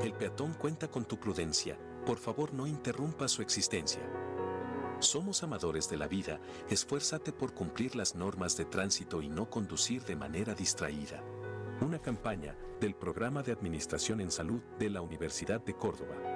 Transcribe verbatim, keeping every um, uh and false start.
El peatón cuenta con tu prudencia, por favor no interrumpa su existencia. Somos amadores de la vida, esfuérzate por cumplir las normas de tránsito y no conducir de manera distraída. Una campaña del Programa de Administración en Salud de la Universidad de Córdoba.